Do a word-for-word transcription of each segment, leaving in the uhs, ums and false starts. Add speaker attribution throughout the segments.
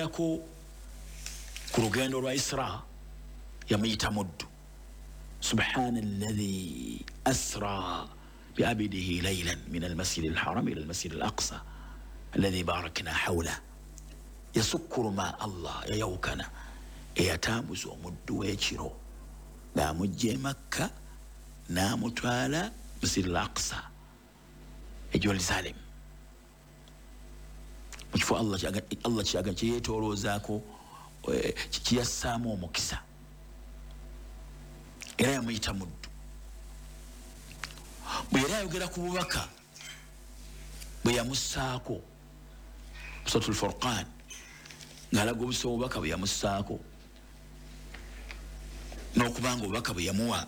Speaker 1: yamugendako ku lugendo lwa Isra yamuyita muddu. Subhana alladhi asra bi abidihi laylan min almasjid alharam ila almasjid alaqsa alladhi barakna hawla. Yasukkuru ma Allah yayawukana eyatambuza omuddu w'ekiro ng'amugye Makka n'amutwala masjid al-Aqsa e Jerusalem. Mukifo Allah Allah kyaga kyeyetooloozaako kiyassaamu omukisa era yamuyita muddu. Bwe yali ayogera ku bubaka bwe yamussaako Suratul Furqan ng'alaga obusa obubaka bwe yamussaako n'okubanga obubaka bwe yamuwa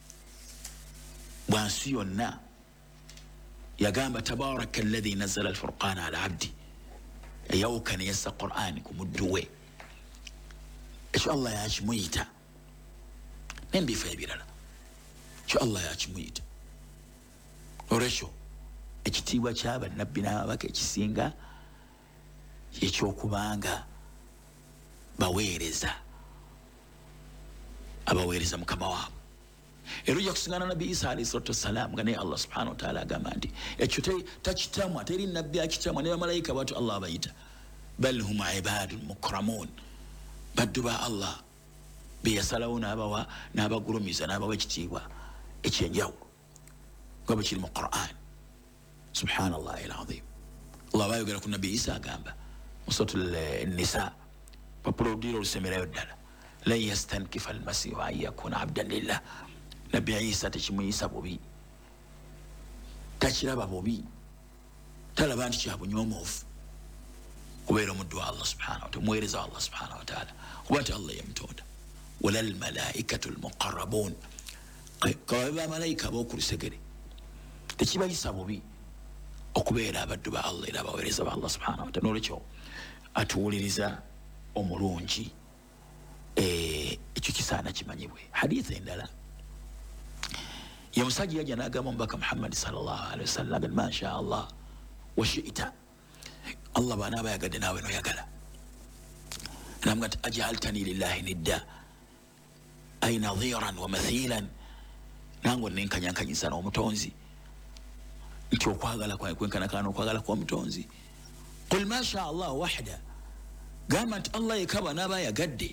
Speaker 1: bwansi yonna yagamba tabaraka alladhi nazzala al-furqana ala abdi yawkana yassa Qur'an ku muddu we. Ekyo Allah yakimuyita n'embifo ebirala ekyo Allah yakimuyita. Olwekyo ekitiibwa ky'abannabbi n'ababaka ekisinga ekyokubanga baweereza abaweereza mukama waabwe. Era ojja kusingana Nabbi Isa alayhi salatu wassalamu nga naye Allah subhanahu wa ta'ala agamba nti ekyo takitamwa teri nabbi akitamwa ne bamalayika bwatu Allah abayita bal hum ibadun mukramun, baddu ba Allah be yasalawo n'abawa n'abagulumiza n'abawa ekitiibwa ekyenjawulo nga bwe kiri mu Qur'an. Subhanallahi alazim. Allah bayogera ku Nabbi Isa agamba mu suratul Nisa papulodiro olusemerayo ddala lan yastankifa almasihu an yakuna abdan lillah. Nabbi Isa tekimuyisa bubi, takiraba bubi, talaba nti kya bunyomoofu kubeera omuddu wa Allah subhanahu wa ta'ala, muweereza wa Allah subhanahu wa ta'ala, kuba nti Allah yamutonda. Wala almalaikatu almuqarrabun, kawe bamalayika ab'okulusegere tekibayisa bubi okubeera abaddu ba Allah era abaweereza ba Allah subhanahu wa ta'ala. N'olwekyo atuwuliriza omulungi ekyo kisaana kimanyibwe. Hadithi endala ya musajja yajja n'agamba omubaka Muhammad sallallahu alaihi wasallam agamba masha Allah wa shi'ta, Allah bw'anaaba yagadde naawe noyagala. Namugamba nti ajaltani lillahi nidda ay nadhiran wa mathilan, nange nenkanyankanyiza n'omutonzi nti okwagala kwawe kwenkanakana okwagala kw'omutonzi. Qul masha Allah wahda, gamba nti Allah yekka bw'anaaba yagadde.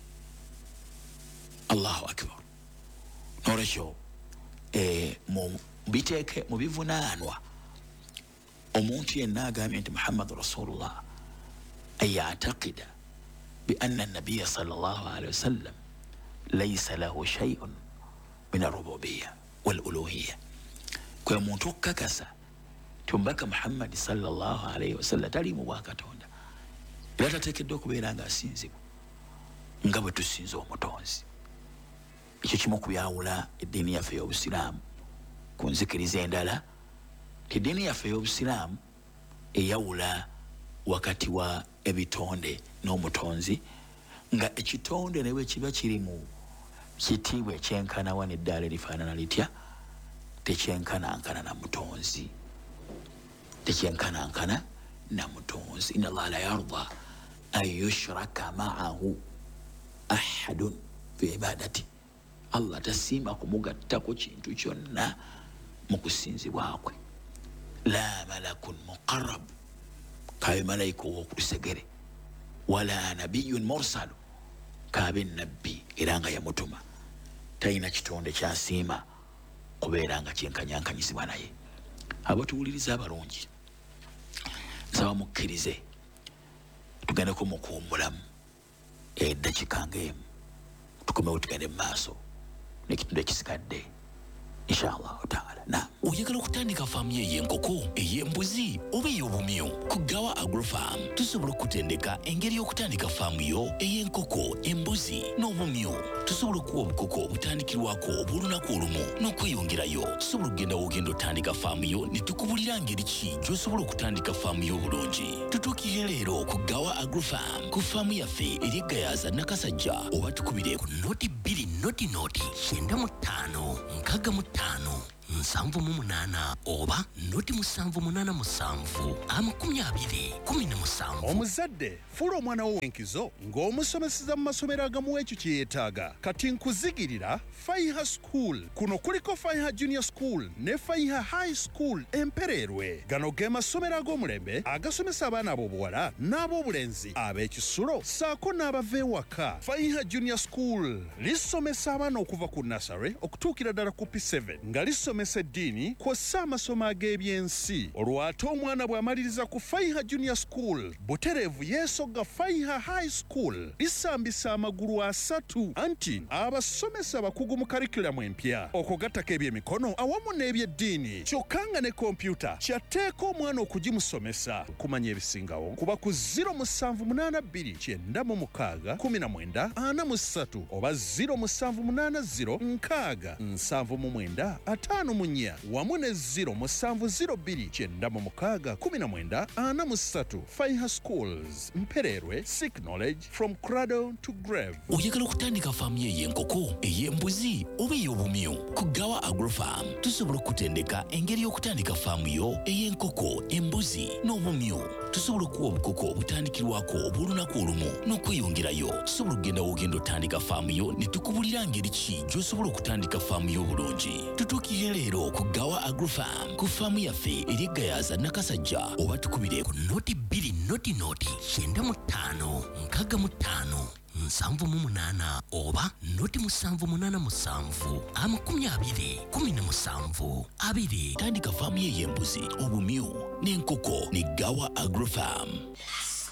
Speaker 1: Allahu akbar. N'olwekyo mu biteeke mu bivunaanwa omuntu yenna agambye nti Muhammadu Rasulullah an ya'taqida bi anna an-nabiyya sallallahu alayhi wa sallam laysa lahu shay'un min ar-rububiyya wal-uluhiyya. Kwe muntu okukakasa ti omubaka Muhammad sallallahu alayhi wa sallam tali mu bwakatonda era tateekeddwa okubeera ng'asinzibwa nga bwe tusinza omutonzi. Ekyo kimu ku byawula eddiini yaffe ey'Obusiraamu ku nzikiriza endala. Eddiini yaffe ey'Obusiraamu eyawula wakati wa ebitonde n'omutonzi, nga ekitonde ne bwe kiba kiri mu kitiibwa ekyenkanawa n'eddaala erifaanana litya, tekyenkanankana na mutonzi, tekyenkanankana na mutonzi. Inna Allaha la yarda an yushraka ma'ahu ahadun fi ibadati, Allah tasiima kumugattako kintu kyonna mu kusinzibwa kwe. La malakun muqarrab, kabe malayika ow'okulusegere, wala nabiyyun mursalu, kabe nabbi era nga yamutuma, talina kitonde kyasiima kubeera nga kyenkanyankanyizibwa naye. Abatuwuliriza abalungi, nsaba mukkirize tugendeko mu kuwummulamu eddakiika ng'emu, tukomewo tugende mu maaso n'ekitundu ekisigadde inshallah taala. Na
Speaker 2: oyagala okutandika faamu y'enkoko, ey'embuzi oba ey'obumyu, ku Gawa Agrofarm tusobola okutendeka engeri y'okutandika faamu yo ey'enkoko, embuzi n'obumyu. Tusobola okuwa obukoko obutandikirwako obw'olunaku olumu n'okweyongerayo. Tusobola okugenda w'ogenda otandika faamu yo ne tukubulira ngeri ki gy'osobola okutandika faamu yo obulungi. Tutuukire leero ku Gawa Agrofarm ku faamu yaffe eri Gayaza Nakasajja, oba tukubire ku noti bbiri noti noti kyenda mu ttaano nkaaga mu ttaano. nsanvu mu munana oba noti musanvu munana musanvu amakumi abiri kumi na musanvu.
Speaker 3: Omuzadde fuula omwana wo enkizo ng'omusomeseza mu masomero agamuwa ekyo kye yeetaaga. Kati nkuzigirira Faiha School. Kuno kuliko Faiha Junior School ne Faiha High School Empererwe. Gano ge masomero ag'omulembe agasomesa abaana ab'obuwala n'ab'obulenzi ab'ekisulo saako n'abava ewaka. Faiha Junior School lisomesa abaana okuva ku nursery okutuukira ddala ku P seven nga lisomesa eddiini kw'ossa amasomo ag'ebyensi. Olwo ate omwana bw'amaliriza ku Faiha Junior School butereevu yeesogga Faiha High School lisambisa amagulu asatu anti abasomesa bakugu mu karikulamu empya okugattako ebyemikono awamu n'ebyeddiini kyokka nga ne kompyuta kyatteeka omwana okugimusomesa. Kumanya ebisingawo kuba ku zero musanvu munaana bbiri kyenda mu mukaaga kumi na mwenda ana mu ssatu oba zero musanvu munaana zero nkaaga nsanvu mu mwenda ataano mu nnya wamu ne zero musanvu zero bbiri kyenda mu mukaaga kumi na mwenda ana mu ssatu. Faiha Schools Mpererwe, seek knowledge from cradle to grave.
Speaker 2: Oyagala okutandika faamu y'enkoko ey'embuzi oba ey'obumyu ku Gawa Agrofarm tusobola okutendeka engeri y'okutandika faamu yo ey'enkoko embuzi n'obumyu. Tusobola okuwa obukoko obutandikirwako obw'olunaku olumu n'okweyongerayo. Tusobola okugenda w'ogenda otandika faamu yo ne tukubulira ngeri ki gy'osobola okutandika faamu yo obulungi. Tutuukire leero ku Gawa Agrofarm ku faamu yaffe eri Gayaza Nakasajja oba tukubire ku noti bbiri noti noti kyenda mu ttaano nkaaga mu ttaano nsanvu mu munaana oba noti musanvu munaana musanvu amakumi abiri kumi na musanvu abiri. Tandika faamu ye y'embuzi obumyu n'enkoko ne Gawa Agrofarm.